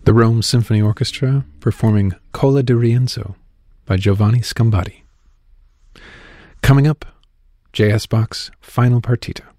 The Rome Symphony Orchestra performing Cola di Rienzo by Giovanni Scambati. Coming up, J.S. Bach's Final Partita.